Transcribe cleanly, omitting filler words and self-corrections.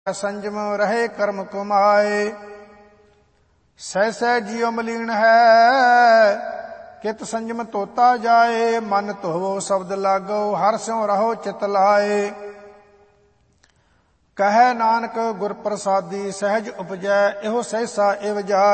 ਸੰਜਮ ਰਹੇ ਕਰਮ ਕਮਾਏ। ਸਹਿ ਸਹਿ ਜਿਉ ਮਲੀਨ ਹੈ ਕਿਤ ਸੰਜਮ ਤੋਤਾ ਜਾਏ। ਮਨ ਧੋਵੋ ਸ਼ਬਦ ਲਾਗੋ ਹਰਿ ਸਿਉ ਰਹੋ ਚਿਤ ਲਾਏ। ਕਹੈ ਨਾਨਕ ਗੁਰ ਪ੍ਰਸਾਦੀ ਸਹਿਜ ਉਪਜੈ ਇਹੋ ਸਹਿਸਾ ਇਵ ਜਾਏ।